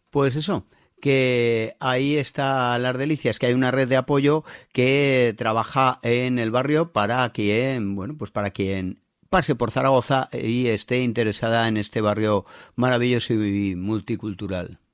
Pues eso, que ahí está Las Delicias, que hay una red de apoyo que trabaja en el barrio para quien, bueno, pues para quien pase por Zaragoza y esté interesada en este barrio maravilloso y multicultural.